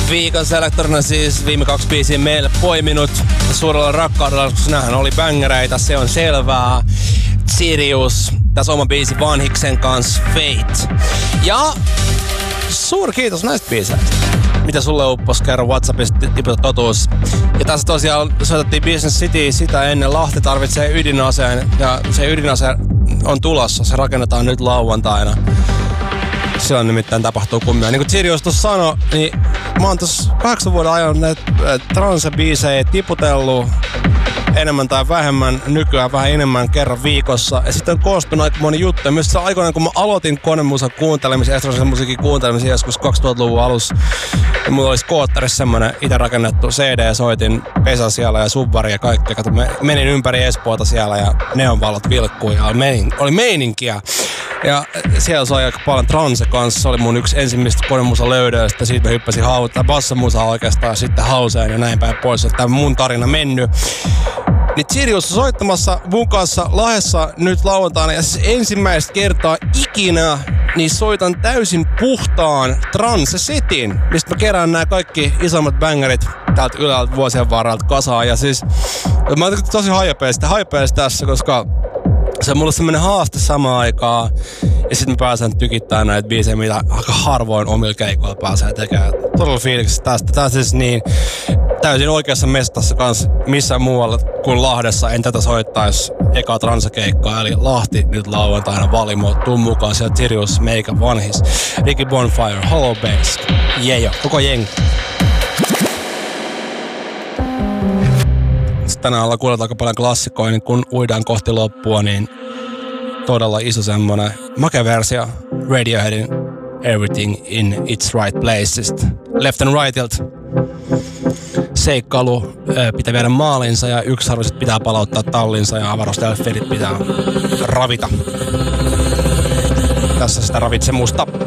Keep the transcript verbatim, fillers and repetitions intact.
Viikon selektorina siis viime kaksi biisiä meille poiminut suurella rakkaudella, koska nämähän oli bängereitä, se on selvää. Sirius, tässä oma biisi Vanhiksen kanssa, Fate. Ja suuri kiitos näistä biiseistä. Mitä sulle uppos, kerro WhatsAppista, tipota totuus. Ja tässä tosiaan soitettiin Business City sitä ennen. Lahti tarvitsee ydinaseen ja se ydinase on tulossa. Se rakennetaan nyt lauantaina. Silloin nimittäin tapahtuu kummia. Niin kuin Sirius tuossa sanoi, niin mä oon tuossa kahdeksan vuoden ajan näitä transe-biisejä tiputellut enemmän tai vähemmän, nykyään vähän enemmän kerran viikossa. Ja sitten on koostunut aika moni juttu. Ja myös aikoinaan, kun mä aloitin konemusan kuuntelemisen, elektronisen musiikin kuuntelemisen joskus kaksituhattaluvun alussa, ja mulla oli skootterissa semmonen itse rakennettu C D-soitin, pesä siellä ja subvari ja kaikkea. Kato, menin ympäri Espoota siellä ja neonvalot vilkkui ja oli, mein, oli meininkiä. Ja siellä soi aika paljon transe kanssa. Se oli mun yksi ensimmäistä konemusan löydöistä. Siitä mä hyppäsin hautaan bassamusaa oikeastaan ja sitten hauseen ja näin päin pois. Tämä on mun tarina mennyt. Niin Sirius on soittamassa mun kanssa Lahdessa nyt lauantaina. Ja siis ensimmäistä kertaa ikinä niin soitan täysin puhtaan transe-setin, mistä mä kerään nämä kaikki isommat bängerit täältä ylältä vuosien varrelta kasaan. Ja siis mä oon tosi haipeista, haipeista tässä, koska se on mulle semmonen haaste samaan aikaan. Ja sit mä pääsen tykittämään näitä biisejä, mitä aika harvoin omilla keikoilla pääsee tekemään. Todella fiiliksessä tästä. Tää siis niin täysin oikeassa mestassa kanssa missään muualla kuin Lahdessa. En tätä soittais eka transakeikkaa. Eli Lahti nyt lauantaina Valimo. Tuu mukaan sieltä Sirius, meikä Vanhis, Ricky Bonfire, Hollow Bass. Jejo, koko jengi. Tänään ollaan kuullut aika paljon klassikoja, niin kun uidaan kohti loppua, niin todella iso semmonen make versio Radioheadin Everything in its Right Placesista. Left and Rightilt. Seikkailu pitää viedä maalinsa ja yksiarvoiset pitää palauttaa tallinsa ja avaruustelfedit pitää ravita. Tässä sitä ravitsemusta.